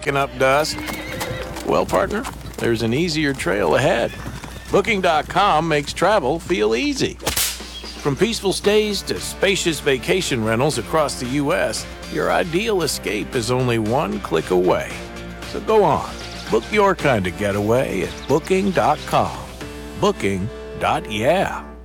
kicking up dust? Well, partner, there's an easier trail ahead. Booking.com makes travel feel easy. From peaceful stays to spacious vacation rentals across the U.S., your ideal escape is only one click away. So go on, book your kind of getaway at Booking.com. Booking.yeah.